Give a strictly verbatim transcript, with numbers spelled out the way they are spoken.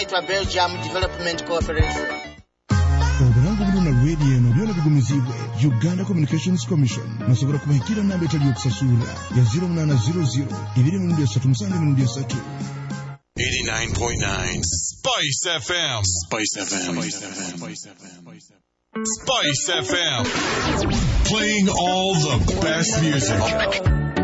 etwa Belgium Development Corporation. Obulango buno na radio eno byona bigumizibwe Uganda Communications Commission nasobola kubahikira namba etali yokusasula ya zero nine zero zero ibiri mu ndia satu musange mu ndia satu. eighty-nine point nine Spice F M. Spice F M. Spice F M. Playing all the best music.